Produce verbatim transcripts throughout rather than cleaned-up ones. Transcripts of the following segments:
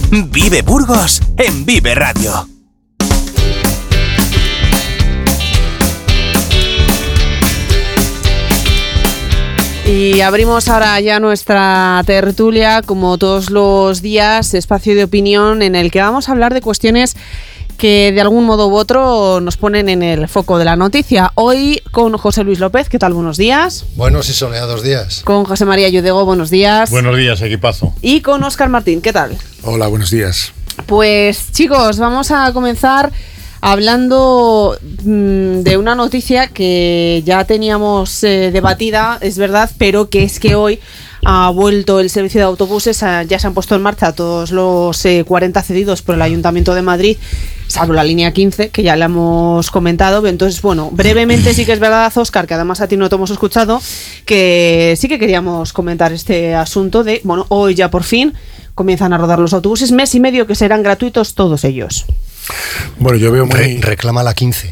Vive Burgos en Vive Radio. Y abrimos ahora ya nuestra tertulia, como todos los días, espacio de opinión en el que vamos a hablar de cuestiones que de algún modo u otro nos ponen en el foco de la noticia. Hoy con José Luis López, ¿qué tal? Buenos días. Buenos y soleados días. Con José María Yudego, buenos días. Buenos días, equipazo. Y con Óscar Martín, ¿qué tal? Hola, buenos días. Pues chicos, vamos a comenzar hablando mmm, de una noticia que ya teníamos eh, debatida, es verdad, pero que es que hoy ha vuelto el servicio de autobuses, a, ya se han puesto en marcha todos los eh, cuarenta cedidos por el Ayuntamiento de Madrid, salvo la línea quince, que ya la hemos comentado. Entonces, bueno, brevemente sí que es verdad, Óscar, que además a ti no te hemos escuchado, que sí que queríamos comentar este asunto de, bueno, hoy ya por fin comienzan a rodar los autobuses, mes y medio que serán gratuitos todos ellos. Bueno, yo veo muy... Re- reclama la quince.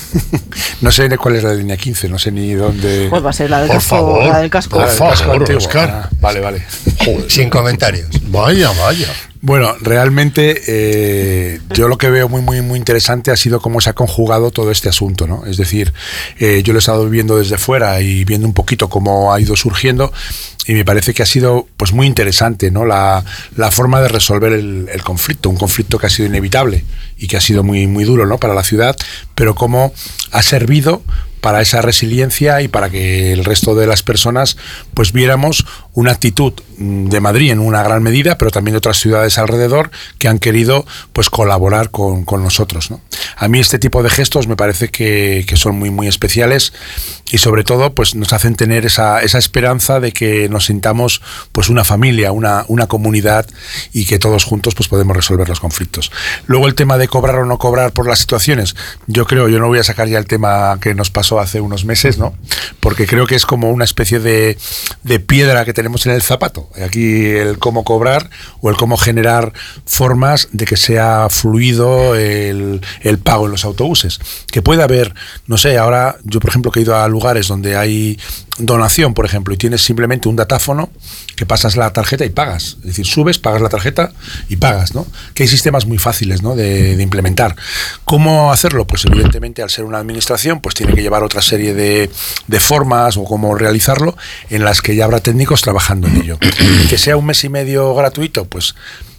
No sé cuál es la línea quince, no sé ni dónde... Pues va a ser la del Por casco. favor, La del casco. por Ah, el favor, casco antiguo. Óscar. Ah, vale, vale. Joder, sin comentarios. Vaya, vaya. Bueno, realmente eh, yo lo que veo muy, muy, muy interesante ha sido cómo se ha conjugado todo este asunto, ¿no? Es decir, eh, yo lo he estado viendo desde fuera y viendo un poquito cómo ha ido surgiendo y me parece que ha sido pues muy interesante, ¿no? La, la forma de resolver el, el conflicto, un conflicto que ha sido inevitable y que ha sido muy, muy duro, ¿no? Para la ciudad, pero cómo ha servido para esa resiliencia y para que el resto de las personas pues viéramos una actitud de Madrid en una gran medida, pero también de otras ciudades alrededor que han querido pues colaborar con, con nosotros, ¿no? A mí este tipo de gestos me parece que, que son muy muy especiales y sobre todo pues nos hacen tener esa, esa esperanza de que nos sintamos pues una familia, una, una comunidad y que todos juntos pues podemos resolver los conflictos. Luego el tema de cobrar o no cobrar por las situaciones, yo creo, yo no voy a sacar ya el tema que nos pasó hace unos meses, ¿no? Porque creo que es como una especie de, de piedra que tenemos en el zapato. Aquí el cómo cobrar o el cómo generar formas de que sea fluido el, el pago en los autobuses. Que puede haber, no sé, ahora yo por ejemplo que he ido a lugares donde hay donación, por ejemplo, y tienes simplemente un datáfono que pasas la tarjeta y pagas. Es decir, subes, pagas la tarjeta y pagas, ¿no? Que hay sistemas muy fáciles, ¿no? de, de implementar. ¿Cómo hacerlo? Pues evidentemente al ser una administración pues tiene que llevar otra serie de, de formas o cómo realizarlo en las que ya habrá técnicos trabajando en ello. Que sea un mes y medio gratuito, pues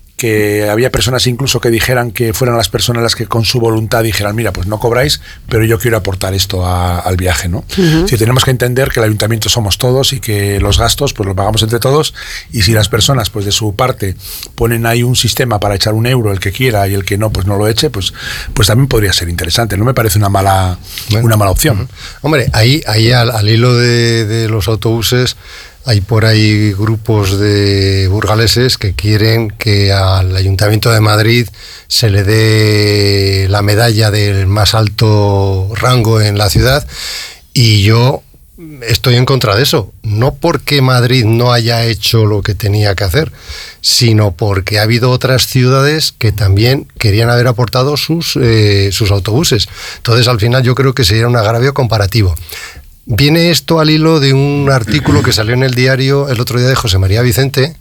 que había personas incluso que dijeran que fueran las personas las que con su voluntad dijeran, mira, pues no cobráis, pero yo quiero aportar esto a, al viaje, ¿no? Uh-huh. Si tenemos que entender que el ayuntamiento somos todos y que los gastos pues los pagamos entre todos y si las personas pues de su parte ponen ahí un sistema para echar un euro el que quiera y el que no pues no lo eche, pues pues también podría ser interesante. No me parece una mala bueno, una mala opción. Uh-huh. Hombre, ahí, ahí al, al hilo de, de los autobuses hay por ahí grupos de burgaleses que quieren que al Ayuntamiento de Madrid se le dé la medalla del más alto rango en la ciudad y yo estoy en contra de eso. No porque Madrid no haya hecho lo que tenía que hacer, sino porque ha habido otras ciudades que también querían haber aportado sus, eh, sus autobuses. Entonces al final yo creo que sería un agravio comparativo. Viene esto al hilo de un artículo que salió en el diario el otro día de José María Vicente,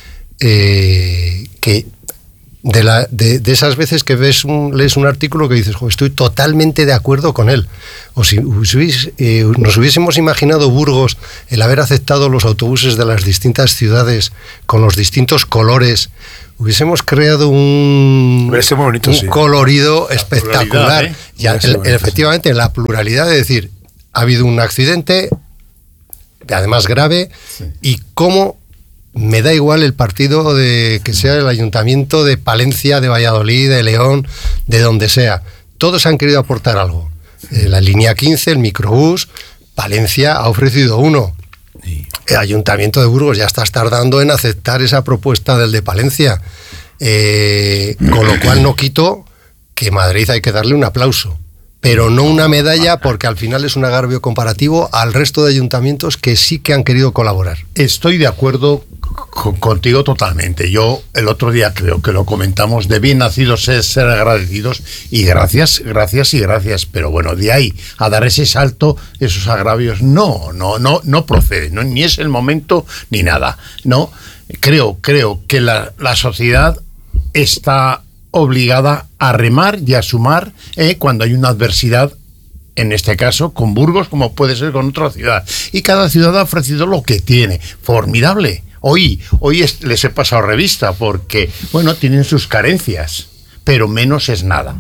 eh, que de, la, de, de esas veces que ves un, lees un artículo que dices, estoy totalmente de acuerdo con él. O si hubiese, eh, nos hubiésemos imaginado Burgos el haber aceptado los autobuses de las distintas ciudades con los distintos colores, hubiésemos creado un, muy bonito, un sí. colorido la espectacular. ¿eh? Y el, el, efectivamente, la pluralidad de decir, ha habido un accidente, además grave, sí. Y cómo me da igual el partido de que sea el ayuntamiento de Palencia, de Valladolid, de León, de donde sea. Todos han querido aportar algo. Eh, la línea quince, el microbús, Palencia ha ofrecido uno. Sí. El ayuntamiento de Burgos ya está tardando en aceptar esa propuesta del de Palencia. Eh, con lo cual no quito que Madrid hay que darle un aplauso. Pero no una medalla porque al final es un agravio comparativo al resto de ayuntamientos que sí que han querido colaborar. Estoy de acuerdo con, contigo totalmente. Yo el otro día creo que lo comentamos, de bien nacidos es ser agradecidos y gracias, gracias y gracias. Pero bueno, de ahí a dar ese salto, esos agravios, no, no, no, no procede, no, ni es el momento ni nada. No, creo, creo que la, la sociedad está obligada a remar y a sumar eh, cuando hay una adversidad, en este caso con Burgos, como puede ser con otra ciudad. Y cada ciudad ha ofrecido lo que tiene. Formidable. Hoy, hoy es, les he pasado revista porque, bueno, tienen sus carencias, pero menos es nada,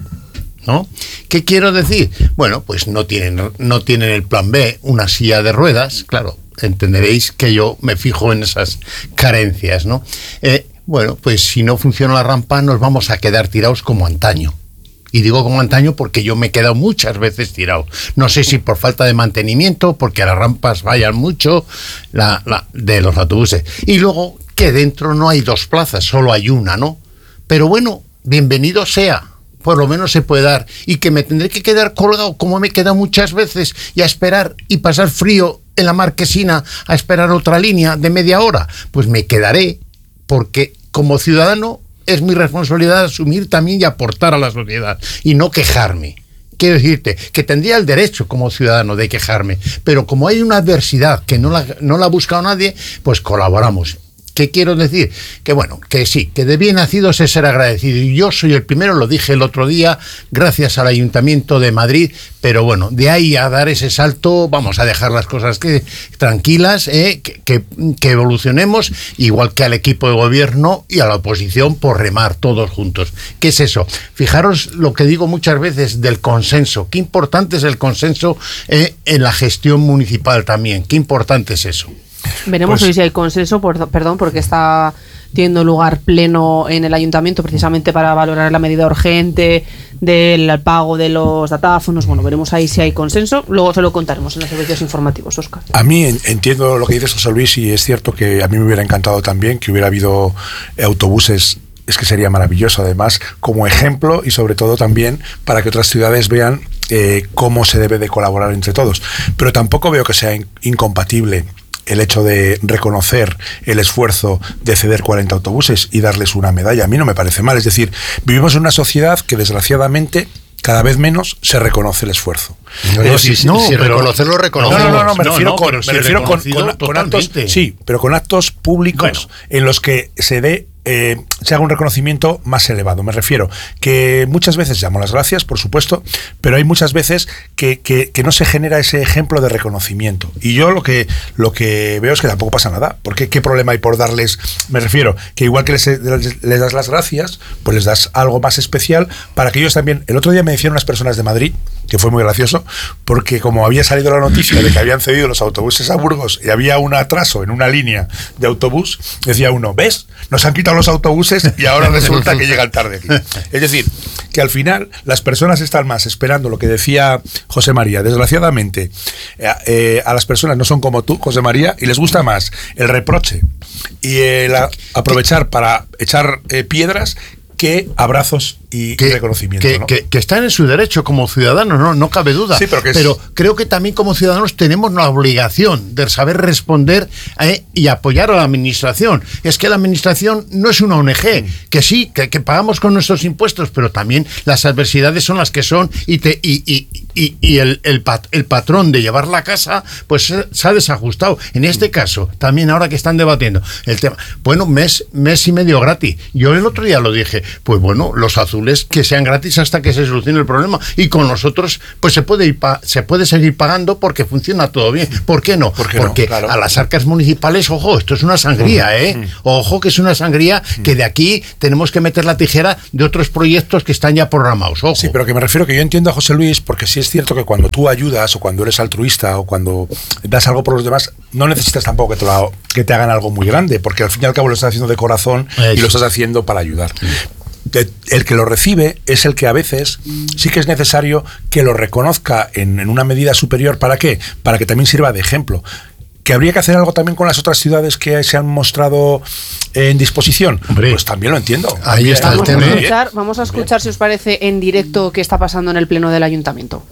¿no? ¿Qué quiero decir? Bueno, pues no tienen, no tienen el plan B, una silla de ruedas, claro, entenderéis que yo me fijo en esas carencias, ¿no? Eh, bueno, pues si no funciona la rampa nos vamos a quedar tirados como antaño. Y digo como antaño porque yo me he quedado muchas veces tirado. No sé si por falta de mantenimiento, porque las rampas vayan mucho la, la, de los autobuses. Y luego que dentro no hay dos plazas, solo hay una, ¿no? Pero bueno, bienvenido sea. Por lo menos se puede dar. Y que me tendré que quedar colgado como me he quedado muchas veces y a esperar y pasar frío en la Marquesina a esperar otra línea de media hora. Pues me quedaré porque como ciudadano es mi responsabilidad asumir también y aportar a la sociedad y no quejarme. Quiero decirte que tendría el derecho como ciudadano de quejarme, pero como hay una adversidad que no la, no la ha buscado nadie, pues colaboramos. ¿Qué quiero decir? Que bueno, que sí, que de bien nacidos es ser agradecido. Y yo soy el primero, lo dije el otro día, gracias al Ayuntamiento de Madrid, pero bueno, de ahí a dar ese salto, vamos a dejar las cosas que, tranquilas, eh, que, que, que evolucionemos, igual que al equipo de gobierno y a la oposición, por remar todos juntos. ¿Qué es eso? Fijaros lo que digo muchas veces del consenso. Qué importante es el consenso eh, en la gestión municipal también. Qué importante es eso. Veremos Pues, hoy si hay consenso, por, perdón, porque está teniendo lugar pleno en el ayuntamiento precisamente para valorar la medida urgente del pago de los datáfonos. Bueno, veremos ahí si hay consenso. Luego se lo contaremos en los servicios informativos, Óscar. A mí entiendo lo que dices, José Luis, y es cierto que a mí me hubiera encantado también que hubiera habido autobuses. Es que sería maravilloso, además, como ejemplo y sobre todo también para que otras ciudades vean eh, cómo se debe de colaborar entre todos. Pero tampoco veo que sea in- incompatible el hecho de reconocer el esfuerzo de ceder cuarenta autobuses y darles una medalla. A mí no me parece mal. Es decir, vivimos en una sociedad que desgraciadamente cada vez menos se reconoce el esfuerzo. No, Es no, decir, si, no, si pero- reconocerlo, no, reconocemos. no, no, no, me No, refiero no, con, pero me sí refiero con, reconocido con- con actos, totalmente. sí, pero con actos públicos Bueno. en los que se dé eh, se haga un reconocimiento más elevado. Me refiero que muchas veces damos las gracias, por supuesto, pero hay muchas veces que, que, que no se genera ese ejemplo de reconocimiento. Y yo lo que lo que veo es que tampoco pasa nada. Porque qué problema hay por darles. Me refiero que igual que les, les, les das las gracias, pues les das algo más especial para que ellos también. El otro día me decían unas personas de Madrid, que fue muy gracioso, porque como había salido la noticia de que habían cedido los autobuses a Burgos y había un atraso en una línea de autobús, decía uno, ¿ves? Nos han quitado los autobuses y ahora resulta que llegan tarde aquí. Es decir, que al final las personas están más esperando lo que decía José María. Desgraciadamente, eh, eh, a las personas no son como tú, José María, y les gusta más el reproche y el a, aprovechar para echar eh, piedras que abrazos y que, reconocimiento. que, ¿no? que, que están en su derecho como ciudadanos, no, no cabe duda. Sí, pero que es- pero creo que también como ciudadanos tenemos la obligación de saber responder eh, y apoyar a la administración. Es que la administración no es una O N G, mm. que sí, que, que pagamos con nuestros impuestos, pero también las adversidades son las que son y, te, y, y, y, y el, el, pat, el patrón de llevar la casa pues se, se ha desajustado. En este caso, también ahora que están debatiendo el tema, bueno, mes, mes y medio gratis. Yo el otro día lo dije, pues bueno, los azules que sean gratis hasta que se solucione el problema y con nosotros pues se puede ir pa- se puede seguir pagando porque funciona todo bien. ¿Por qué no? ¿Por qué porque no? Claro. A las arcas municipales, ojo, esto es una sangría, ¿eh? Ojo que es una sangría que de aquí tenemos que meter la tijera de otros proyectos que están ya programados. Ojo. Sí, pero que me refiero que yo entiendo a José Luis, porque sí es cierto que cuando tú ayudas o cuando eres altruista o cuando das algo por los demás, no necesitas tampoco que te, lo, que te hagan algo muy grande, porque al fin y al cabo lo estás haciendo de corazón Eso. y lo estás haciendo para ayudar. El que lo recibe es el que a veces sí que es necesario que lo reconozca en, en una medida superior. ¿Para qué? Para que también sirva de ejemplo. ¿Que habría que hacer algo también con las otras ciudades que se han mostrado en disposición? Hombre, pues también lo entiendo. ahí está el Vamos a, tema. escuchar, vamos a escuchar, si os parece, en directo qué está pasando en el pleno del ayuntamiento.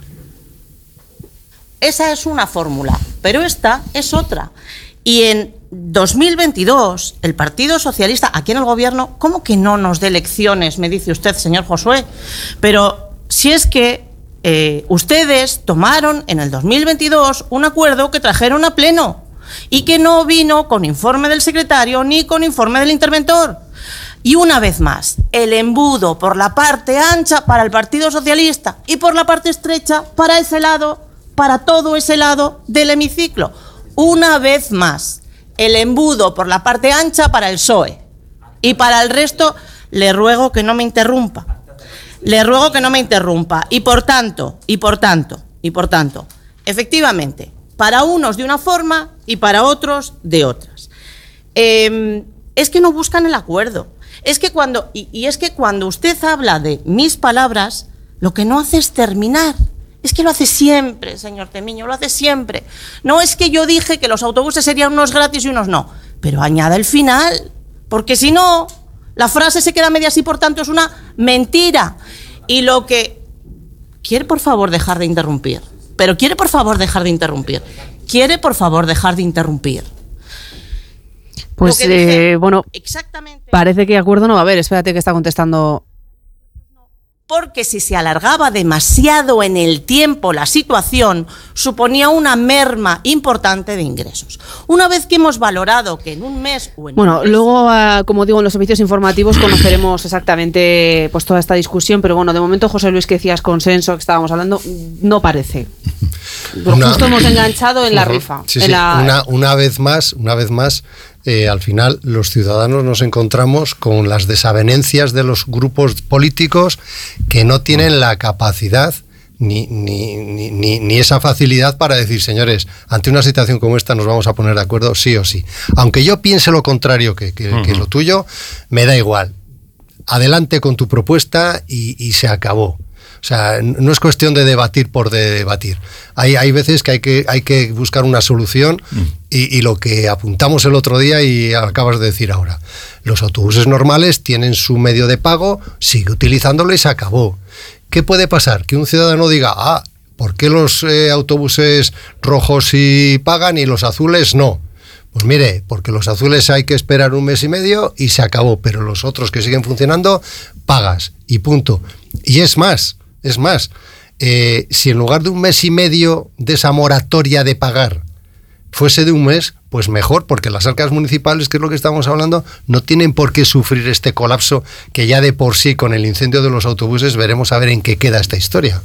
Esa es una fórmula, pero esta es otra. Y en dos mil veintidós, el Partido Socialista, aquí en el gobierno, ¿cómo que no nos dé lecciones, me dice usted, señor Josué? Pero si es que eh, ustedes tomaron en el dos mil veintidós un acuerdo que trajeron a pleno y que no vino con informe del secretario ni con informe del interventor. Y una vez más, el embudo por la parte ancha para el Partido Socialista y por la parte estrecha para ese lado, para todo ese lado del hemiciclo. Una vez más, el embudo por la parte ancha para el P S O E. Y para el resto, le ruego que no me interrumpa. Le ruego que no me interrumpa. Y por tanto, y por tanto, y por tanto, efectivamente, para unos de una forma y para otros de otras. Eh, es que no buscan el acuerdo. Es que cuando, y, y es que cuando usted habla de mis palabras, lo que no hace es terminar. Es que lo hace siempre, señor Temiño, lo hace siempre. No es que yo dije que los autobuses serían unos gratis y unos no, pero añada el final, porque si no, la frase se queda media así, por tanto es una mentira. Y lo que... ¿Quiere por favor dejar de interrumpir? Pero quiere por favor dejar de interrumpir. Quiere por favor dejar de interrumpir. Pues, dije, eh, bueno, exactamente, parece que acuerdo no va a haber. Espérate que está contestando. Porque si se alargaba demasiado en el tiempo la situación, suponía una merma importante de ingresos. Una vez que hemos valorado que en un mes o en Bueno, un mes... luego, uh, como digo, en los servicios informativos conoceremos exactamente pues toda esta discusión, pero bueno, de momento, José Luis, que decías consenso, que estábamos hablando, no parece. Una, Justo hemos enganchado en la rifa. Sí, en sí. La... Una, una vez más, una vez más, eh, al final los ciudadanos nos encontramos con las desavenencias de los grupos políticos que no tienen la capacidad ni, ni, ni, ni, ni esa facilidad para decir, señores, ante una situación como esta nos vamos a poner de acuerdo sí o sí. Aunque yo piense lo contrario que, que, uh-huh. que lo tuyo, me da igual. Adelante con tu propuesta y, y se acabó. O sea, no es cuestión de debatir por de debatir. Hay, hay veces que hay, que hay que buscar una solución mm. y, y lo que apuntamos el otro día y acabas de decir ahora. Los autobuses normales tienen su medio de pago, sigue utilizándolo y se acabó. ¿Qué puede pasar? Que un ciudadano diga, ah, ¿por qué los eh, autobuses rojos sí pagan y los azules no? Pues mire, porque los azules hay que esperar un mes y medio y se acabó, pero los otros que siguen funcionando, pagas y punto. Y es más... Es más, eh, si en lugar de un mes y medio de esa moratoria de pagar fuese de un mes, pues mejor, porque las arcas municipales, que es lo que estamos hablando, no tienen por qué sufrir este colapso que ya de por sí con el incendio de los autobuses veremos a ver en qué queda esta historia.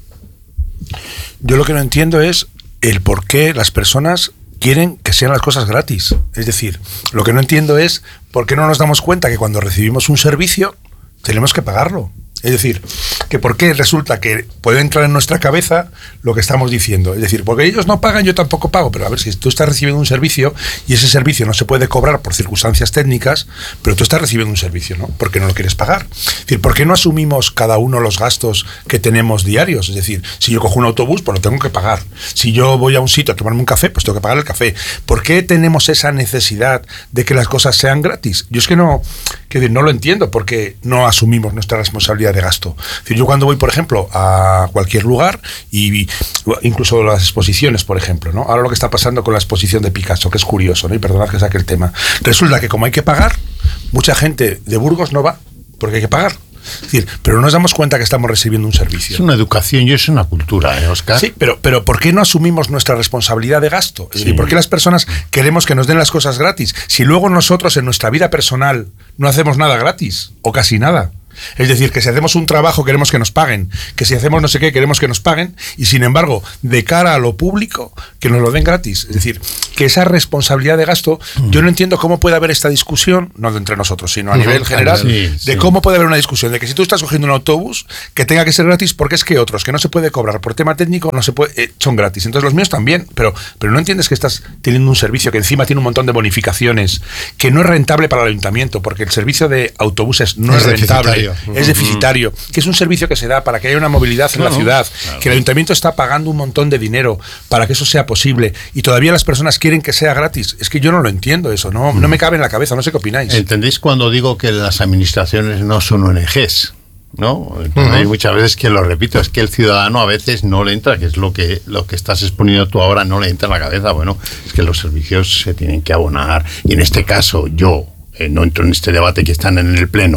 Yo lo que no entiendo es el por qué las personas quieren que sean las cosas gratis. Es decir, lo que no entiendo es por qué no nos damos cuenta que cuando recibimos un servicio tenemos que pagarlo. Es decir, que por qué resulta que puede entrar en nuestra cabeza lo que estamos diciendo. Es decir, porque ellos no pagan, yo tampoco pago. Pero a ver, si tú estás recibiendo un servicio y ese servicio no se puede cobrar por circunstancias técnicas, pero tú estás recibiendo un servicio, ¿no? ¿Por qué no lo quieres pagar? Es decir, ¿por qué no asumimos cada uno los gastos que tenemos diarios? Es decir, si yo cojo un autobús, pues lo tengo que pagar. Si yo voy a un sitio a tomarme un café, pues tengo que pagar el café. ¿Por qué tenemos esa necesidad de que las cosas sean gratis? Yo es que no, que decir, no lo entiendo, porque no asumimos nuestra responsabilidad de gasto. Es decir, yo cuando voy, por ejemplo, a cualquier lugar, y incluso las exposiciones, por ejemplo, ¿no? Ahora lo que está pasando con la exposición de Picasso, que es curioso, ¿no? Y perdonad que saque el tema. Resulta que como hay que pagar, mucha gente de Burgos no va, porque hay que pagar. Es decir, pero no nos damos cuenta que estamos recibiendo un servicio. Es una educación y es una cultura, ¿eh, Óscar? Sí, pero, pero ¿por qué no asumimos nuestra responsabilidad de gasto? Es sí. decir, ¿por qué las personas queremos que nos den las cosas gratis? Si luego nosotros en nuestra vida personal no hacemos nada gratis, o casi nada. Es decir, que si hacemos un trabajo queremos que nos paguen, que si hacemos no sé qué queremos que nos paguen, y sin embargo, de cara a lo público, que nos lo den gratis. Es decir, que esa responsabilidad de gasto, mm. yo no entiendo cómo puede haber esta discusión, no de entre nosotros, sino a uh-huh. nivel general, sí, de sí. cómo puede haber una discusión de que si tú estás cogiendo un autobús, que tenga que ser gratis, porque es que otros, que no se puede cobrar por tema técnico, no se puede, eh, son gratis. Entonces los míos también, pero, pero no entiendes que estás teniendo un servicio que encima tiene un montón de bonificaciones, que no es rentable para el ayuntamiento, porque el servicio de autobuses no es, es rentable. Es deficitario, que es un servicio que se da para que haya una movilidad en claro, la ciudad, claro. que el ayuntamiento está pagando un montón de dinero para que eso sea posible y todavía las personas quieren que sea gratis. Es que yo no lo entiendo eso, no, no me cabe en la cabeza, no sé qué opináis. ¿Entendéis cuando digo que las administraciones no son O N Ges? ¿No? Uh-huh. Hay muchas veces que lo repito, es que el ciudadano a veces no le entra, que es lo que lo que estás exponiendo tú ahora, no le entra en la cabeza. Bueno, es que los servicios se tienen que abonar y en este caso yo eh, no entro en este debate que están en el pleno.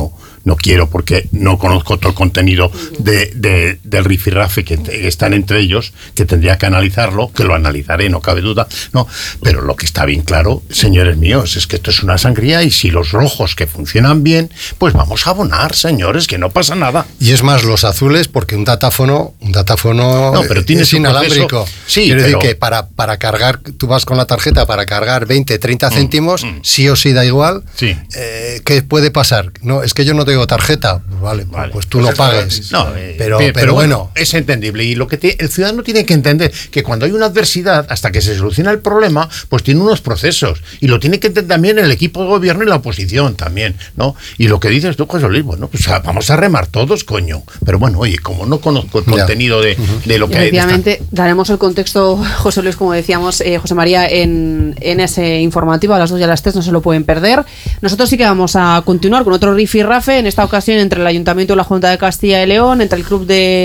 no quiero porque no conozco todo el contenido de, de, del rifirrafe que, que están entre ellos, que tendría que analizarlo, que lo analizaré, no cabe duda, no, pero lo que está bien claro, señores míos, es que esto es una sangría y si los rojos que funcionan bien, pues vamos a abonar, señores, que no pasa nada. Y es más, los azules, porque un datáfono, un datáfono no, pero tienes es inalámbrico. Sí, Quiero pero... decir que para, para cargar, tú vas con la tarjeta para cargar veinte, treinta céntimos, mm, mm. sí o sí da igual. Sí. Eh, ¿Qué puede pasar? No, es que yo no tengo tarjeta. Vale, vale, pues tú pues no pagues. No, eh, pero, pero, pero bueno, bueno, es entendible. Y lo que te, el ciudadano tiene que entender que cuando hay una adversidad, hasta que se soluciona el problema, pues tiene unos procesos. Y lo tiene que entender también el equipo de gobierno y la oposición también, ¿no? Y lo que dices tú, José Luis, bueno, pues vamos a remar todos, coño. Pero bueno, oye, como no conozco el contenido de, de lo que hay. Efectivamente, esta... daremos el contexto, José Luis, como decíamos, eh, José María, en, en ese informativo a las dos y a las tres, no se lo pueden perder. Nosotros sí que vamos a continuar con otro rifirrafe, en esta ocasión entre el Ayuntamiento y la Junta de Castilla y León, entre el Club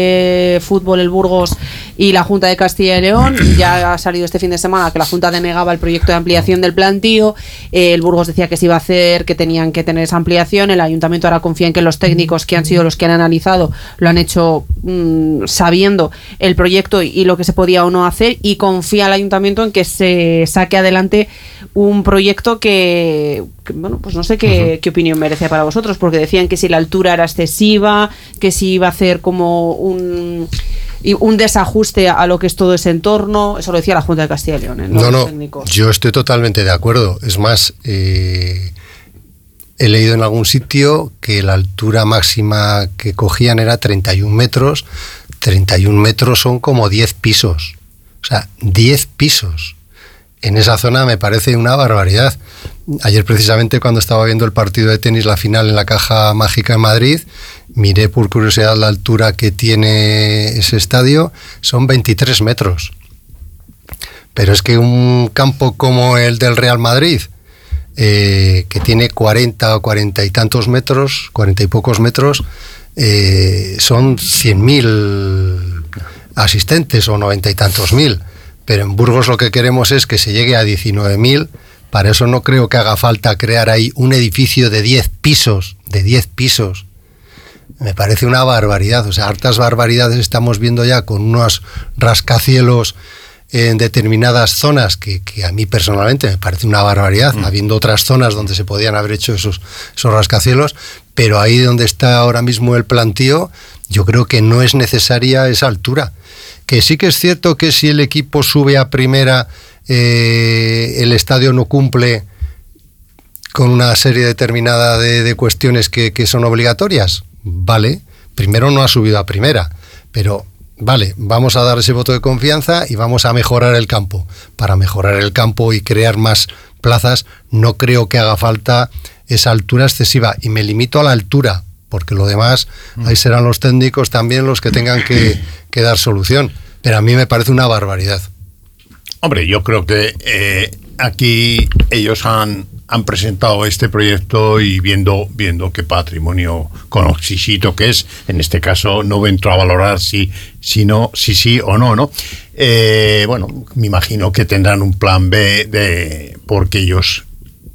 de Fútbol El Burgos y la Junta de Castilla y León. Ya ha salido este fin de semana que la Junta denegaba el proyecto de ampliación del plantío, eh, el Burgos decía que se iba a hacer, que tenían que tener esa ampliación, el Ayuntamiento ahora confía en que los técnicos que han sido los que han analizado lo han hecho mmm, sabiendo el proyecto y, y lo que se podía o no hacer, y confía el Ayuntamiento en que se saque adelante un proyecto que, que bueno, pues no sé qué, uh-huh. qué opinión merece para vosotros, porque decían que si la altura era excesiva, que si iba a hacer como un un desajuste a lo que es todo ese entorno. Eso lo decía la Junta de Castilla y León, ¿eh? No, no, no, yo estoy totalmente de acuerdo. Es más, eh, he leído en algún sitio que la altura máxima que cogían era treinta y un metros. treinta y un metros son como diez pisos. O sea, diez pisos. En esa zona me parece una barbaridad. Ayer precisamente cuando estaba viendo el partido de tenis, la final en la Caja Mágica en Madrid, miré por curiosidad la altura que tiene ese estadio, son veintitrés metros. Pero es que un campo como el del Real Madrid, eh, que tiene cuarenta o cuarenta y tantos metros, cuarenta y pocos metros, eh, son cien mil asistentes o noventa y tantos mil. Pero en Burgos lo que queremos es que se llegue a diecinueve mil. Para eso no creo que haga falta crear ahí un edificio de diez pisos, de diez pisos. Me parece una barbaridad, o sea, hartas barbaridades estamos viendo ya con unos rascacielos en determinadas zonas que, que a mí personalmente me parece una barbaridad, mm. habiendo otras zonas donde se podían haber hecho esos, esos rascacielos, pero ahí donde está ahora mismo el plantío, yo creo que no es necesaria esa altura. Que sí que es cierto que si el equipo sube a primera, eh, el estadio no cumple con una serie determinada de, de cuestiones que, que son obligatorias. Vale, primero no ha subido a primera, pero vale, vamos a dar ese voto de confianza y vamos a mejorar el campo. Para mejorar el campo y crear más plazas, no creo que haga falta esa altura excesiva. Y me limito a la altura, porque lo demás, ahí serán los técnicos también los que tengan que, que dar solución. Pero a mí me parece una barbaridad. Hombre, yo creo que eh, aquí ellos han, han presentado este proyecto y viendo, viendo qué patrimonio con oxisito que es, en este caso no entro a valorar si, si, no, si sí o no, ¿no? Eh, bueno, me imagino que tendrán un plan B de porque ellos,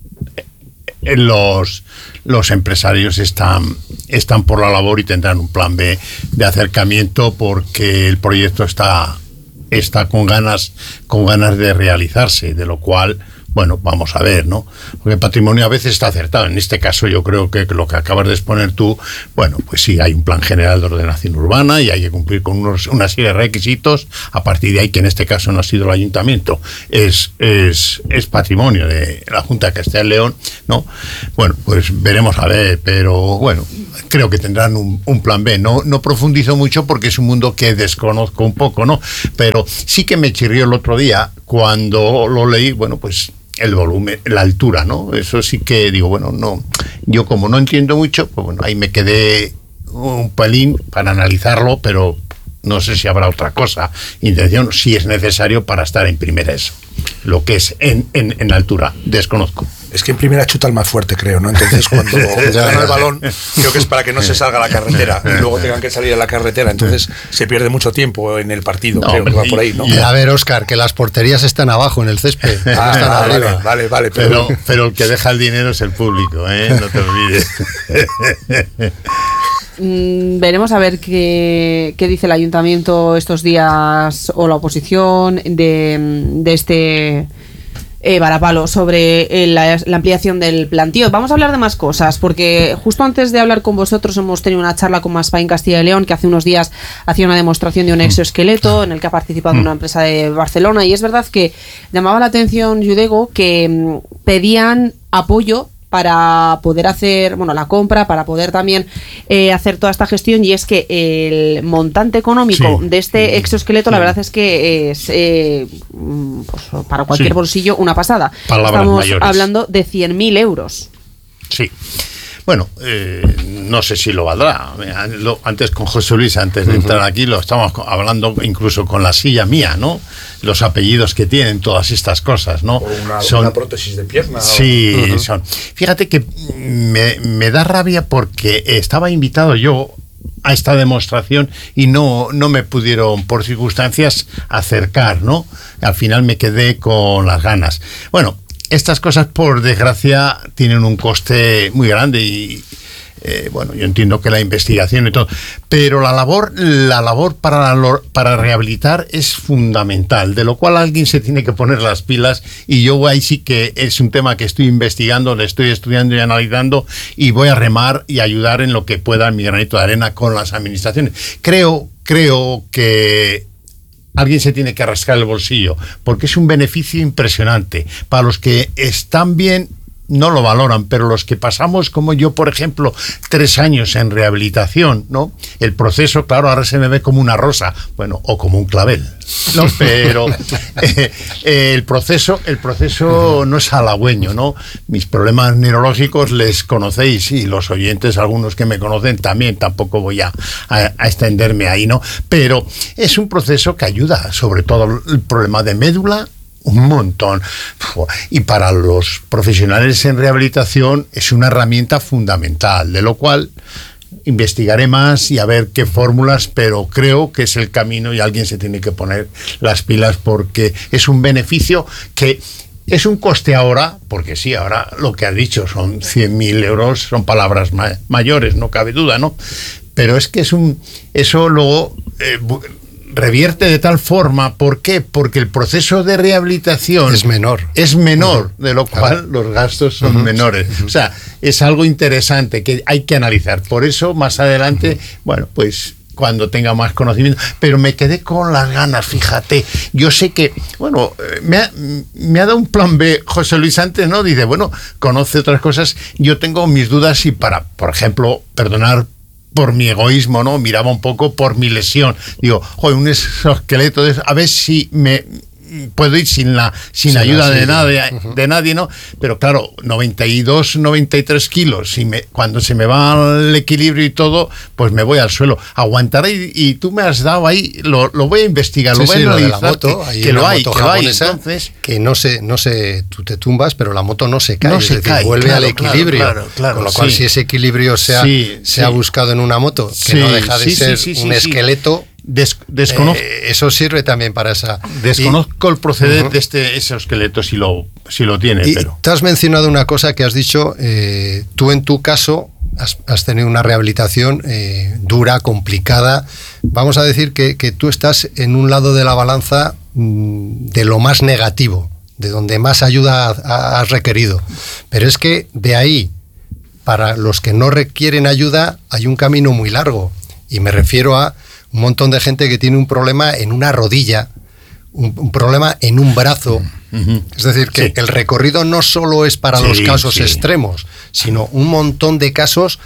eh, los, los empresarios están, están por la labor y tendrán un plan B de acercamiento porque el proyecto está... está con ganas con ganas de realizarse, de lo cual, bueno, vamos a ver, ¿no? Porque el patrimonio a veces está acertado. En este caso yo creo que lo que acabas de exponer tú, bueno, pues sí, hay un plan general de ordenación urbana y hay que cumplir con unos, una serie de requisitos. A partir de ahí, que en este caso no ha sido el ayuntamiento, es, es, es patrimonio de la Junta de Castilla y León, ¿no? Bueno, pues veremos a ver, pero bueno, creo que tendrán un, un plan B. No, no profundizo mucho porque es un mundo que desconozco un poco, ¿no? Pero sí que me chirrió el otro día cuando lo leí, bueno, pues el volumen, la altura, ¿no? Eso sí que digo, bueno, no, yo como no entiendo mucho, pues bueno, ahí me quedé un pelín para analizarlo, pero no sé si habrá otra cosa, intención, si es necesario para estar en primera eso, lo que es en, en, en altura, desconozco. Es que en primera chuta el más fuerte, creo, ¿no? Entonces, cuando gana el balón, creo que es para que no se salga a la carretera y luego tengan que salir a la carretera. Entonces, se pierde mucho tiempo en el partido. No, creo que va por ahí, ¿no? Y, a ver, Óscar, que las porterías están abajo en el césped. Ah, no están vale, arriba. Vale, vale, pero, pero, pero el que deja el dinero es el público, ¿eh? No te olvides. Mm, veremos a ver qué, qué dice el ayuntamiento estos días o la oposición de, de este eh, varapalo sobre eh, la, la ampliación del plantío. Vamos a hablar de más cosas, porque justo antes de hablar con vosotros hemos tenido una charla con Maspain Castilla y León, que hace unos días hacía una demostración de un exoesqueleto en el que ha participado una empresa de Barcelona, y es verdad que llamaba la atención, Yudego, que mm, pedían apoyo para poder hacer, bueno, la compra, para poder también eh, hacer toda esta gestión, y es que el montante económico sí. de este exoesqueleto, sí. la verdad es que es eh, pues, para cualquier sí. bolsillo una pasada. Palabras Estamos mayores. hablando de cien mil euros. Sí. Bueno, eh, no sé si lo valdrá. Lo, antes con José Luis, antes de entrar aquí, lo estábamos hablando incluso con la silla mía, ¿no? Los apellidos que tienen, todas estas cosas, ¿no? O una, son, una prótesis de pierna. Sí, o... uh-huh. son. Fíjate que me, me da rabia porque estaba invitado yo a esta demostración y no, no me pudieron, por circunstancias, acercar, ¿no? Al final me quedé con las ganas. Bueno, estas cosas, por desgracia, tienen un coste muy grande y, eh, bueno, yo entiendo que la investigación y todo, pero la labor, la labor para, la, para rehabilitar es fundamental, de lo cual alguien se tiene que poner las pilas, y yo ahí sí que es un tema que estoy investigando, le estoy estudiando y analizando, y voy a remar y ayudar en lo que pueda en mi granito de arena con las administraciones. Creo, creo que alguien se tiene que rascar el bolsillo, porque es un beneficio impresionante. Para los que están bien, no lo valoran, pero los que pasamos, como yo, por ejemplo, tres años en rehabilitación, ¿no? El proceso, claro, ahora se me ve como una rosa, bueno, o como un clavel, ¿no? Pero eh, eh, el proceso, el proceso no es halagüeño, ¿no? Mis problemas neurológicos les conocéis, y los oyentes, algunos que me conocen también, tampoco voy a, a, a extenderme ahí, ¿no? Pero es un proceso que ayuda, sobre todo el problema de médula, un montón. Y para los profesionales en rehabilitación es una herramienta fundamental, de lo cual investigaré más y a ver qué fórmulas, pero creo que es el camino y alguien se tiene que poner las pilas, porque es un beneficio que es un coste ahora, porque sí, ahora lo que has dicho son cien mil euros, son palabras ma- mayores, no cabe duda, ¿no? Pero es que es un, eso luego eh, revierte de tal forma. ¿Por qué? Porque el proceso de rehabilitación es menor. Es menor, uh-huh. de lo cual claro. los gastos son uh-huh. menores. Uh-huh. O sea, es algo interesante que hay que analizar. Por eso, más adelante, uh-huh. bueno, pues cuando tenga más conocimiento, pero me quedé con las ganas, fíjate. Yo sé que, bueno, me ha, me ha dado un plan B José Luis antes, ¿no? Dice, bueno, conoce otras cosas. Yo tengo mis dudas y para, por ejemplo, perdonar por mi egoísmo, ¿no? Miraba un poco por mi lesión. Digo, joder, un exoesqueleto de eso, a ver si me puedo ir sin la sin sí, ayuda sí, de, nadie, uh-huh. de nadie, ¿no? Pero claro, noventa y dos, noventa y tres kilos, y me, cuando se me va el equilibrio y todo, pues me voy al suelo. Aguantaré, y, y tú me has dado ahí, lo, lo voy a investigar, sí, lo voy sí, a analizar, lo de la moto, que, que lo hay, que lo hay, entonces, que no se, no se, tú te tumbas, pero la moto no se cae, no es se decir, cae, vuelve claro, al equilibrio, claro, claro, claro, con lo cual sí. si ese equilibrio se ha, sí, se ha sí. buscado en una moto, que sí, no deja de sí, ser sí, sí, un sí, esqueleto, Des, desconozco, eh, eso sirve también para esa. Desconozco y, el proceder uh-huh. de este exoesqueleto, si lo, si lo tiene, y pero. Te has mencionado una cosa que has dicho, eh, tú en tu caso has, has tenido una rehabilitación eh, dura, complicada. Vamos a decir que, que tú estás en un lado de la balanza mmm, de lo más negativo, de donde más ayuda has requerido. Pero es que de ahí, para los que no requieren ayuda, hay un camino muy largo. Y me refiero a un montón de gente que tiene un problema en una rodilla, un, un problema en un brazo. Uh-huh. Es decir, que sí. el recorrido no solo es para sí, los casos sí. extremos, sino un montón de casos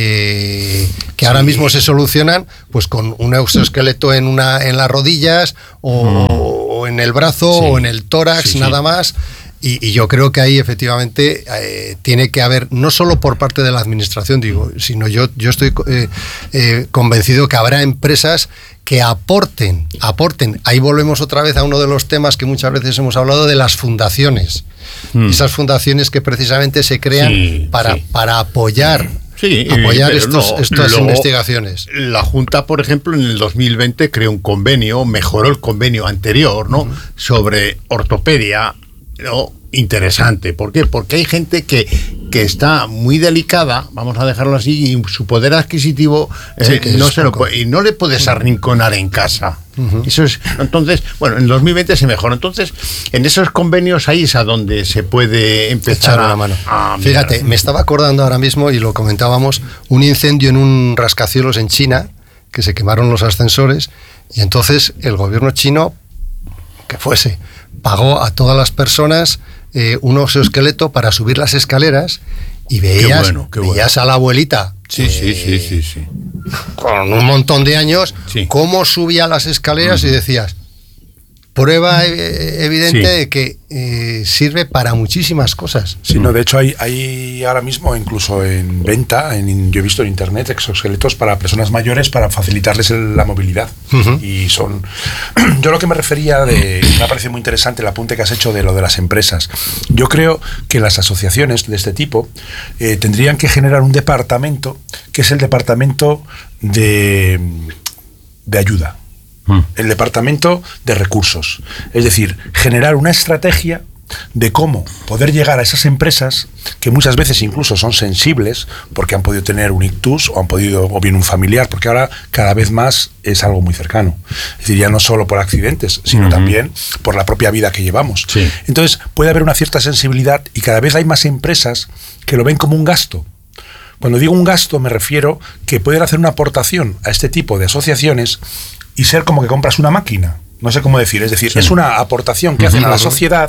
eh, que sí. ahora mismo se solucionan pues con un exoesqueleto en, una, en las rodillas o, uh-huh. o en el brazo sí. o en el tórax, sí, nada sí. más. Y, y yo creo que ahí efectivamente eh, tiene que haber, no solo por parte de la administración, digo, sino yo, yo estoy eh, eh, convencido que habrá empresas que aporten, aporten. Ahí volvemos otra vez a uno de los temas que muchas veces hemos hablado de las fundaciones. Mm. Esas fundaciones que precisamente se crean sí, para, sí. para apoyar, sí, apoyar estos, no, estas luego, investigaciones. La Junta, por ejemplo, en el dos mil veinte creó un convenio, mejoró el convenio anterior, ¿no? Mm. Sobre ortopedia, ¿no? Interesante. ¿Por qué? Porque hay gente que, que está muy delicada, vamos a dejarlo así, y su poder adquisitivo eh, sí, no se lo puede, y no le puedes arrinconar en casa. Uh-huh. Eso es, entonces, bueno, en dos mil veinte se mejoró. Entonces, en esos convenios ahí es a donde se puede empezar a, a mano. A Fíjate, me estaba acordando ahora mismo, y lo comentábamos, un incendio en un rascacielos en China, que se quemaron los ascensores, y entonces el gobierno chino, que fuese, pagó a todas las personas eh, un exoesqueleto para subir las escaleras, y veías, qué bueno, qué veías bueno. a la abuelita sí, eh, sí, sí, sí, sí. con un montón de años, sí. cómo subía las escaleras, uh-huh. y decías, prueba eh, evidente sí. de que eh, sirve para muchísimas cosas. Sí, no, de hecho hay, hay ahora mismo incluso en venta, en, yo he visto en internet exoesqueletos para personas mayores para facilitarles el, la movilidad. Uh-huh. Y son... Yo lo que me refería, de, me ha parecido muy interesante el apunte que has hecho de lo de las empresas. Yo creo que las asociaciones de este tipo eh, tendrían que generar un departamento, que es el departamento de, de ayuda. El departamento de recursos, es decir, generar una estrategia de cómo poder llegar a esas empresas que muchas veces incluso son sensibles porque han podido tener un ictus o han podido, o bien un familiar, porque ahora cada vez más es algo muy cercano, es decir, ya no solo por accidentes, sino uh-huh. también por la propia vida que llevamos. Sí. Entonces puede haber una cierta sensibilidad y cada vez hay más empresas que lo ven como un gasto. Cuando digo un gasto me refiero que pueden hacer una aportación a este tipo de asociaciones y ser como que compras una máquina, no sé cómo decir, es decir, sí. es una aportación que hacen a la sociedad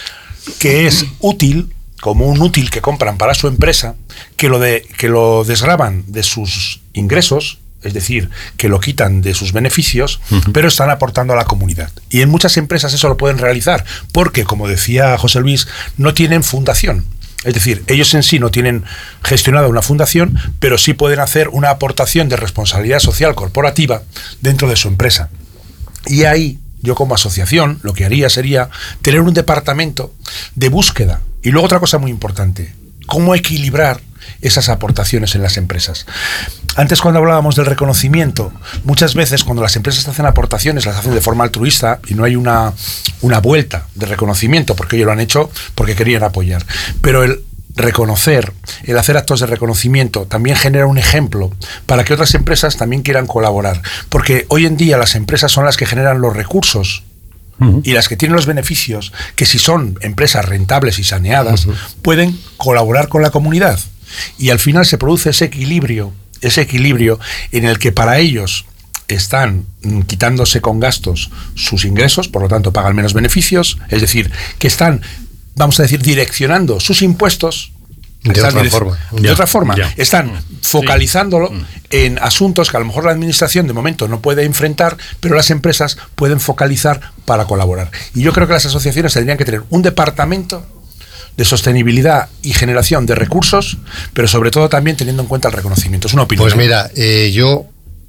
que es útil, como un útil que compran para su empresa, que lo, de, que lo desgravan de sus ingresos, es decir, que lo quitan de sus beneficios, uh-huh. pero están aportando a la comunidad. Y en muchas empresas eso lo pueden realizar, porque, como decía José Luis, no tienen fundación. Es decir, ellos en sí no tienen gestionada una fundación, pero sí pueden hacer una aportación de responsabilidad social corporativa dentro de su empresa. Y ahí, yo como asociación, lo que haría sería tener un departamento de búsqueda. Y luego otra cosa muy importante, cómo equilibrar esas aportaciones en las empresas. Antes, cuando hablábamos del reconocimiento, muchas veces cuando las empresas hacen aportaciones las hacen de forma altruista y no hay una, una vuelta de reconocimiento porque ellos lo han hecho porque querían apoyar. Pero el reconocer, el hacer actos de reconocimiento también genera un ejemplo para que otras empresas también quieran colaborar, porque hoy en día las empresas son las que generan los recursos uh-huh. y las que tienen los beneficios, que si son empresas rentables y saneadas, uh-huh. pueden colaborar con la comunidad. Y al final se produce ese equilibrio, ese equilibrio en el que para ellos están quitándose con gastos sus ingresos, por lo tanto pagan menos beneficios, es decir, que están, vamos a decir, direccionando sus impuestos de otra direc- forma, de ya, otra forma. Ya. Están focalizándolo sí. en asuntos que a lo mejor la administración de momento no puede enfrentar, pero las empresas pueden focalizar para colaborar. Y yo creo que las asociaciones tendrían que tener un departamento de sostenibilidad y generación de recursos, pero sobre todo también teniendo en cuenta el reconocimiento. Es una opinión. Pues mira, eh, yo,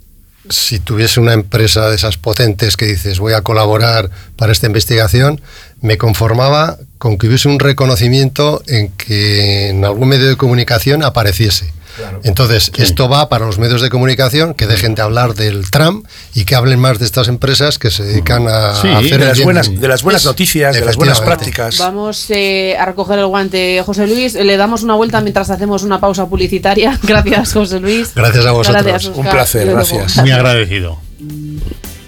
si tuviese una empresa de esas potentes que dices voy a colaborar para esta investigación, me conformaba con que hubiese un reconocimiento en que en algún medio de comunicación apareciese. Claro. Entonces, sí. esto va para los medios de comunicación, que dejen de hablar del Trump y que hablen más de estas empresas que se dedican a, sí, a hacer de las, buenas, de las buenas noticias, de las buenas prácticas. Vamos eh, a recoger el guante, José Luis. Le damos una vuelta mientras hacemos una pausa publicitaria. Gracias, José Luis. Gracias a vosotros. Gracias, un placer, gracias. Muy agradecido.